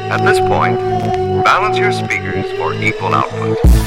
At this point, balance your speakers for equal output.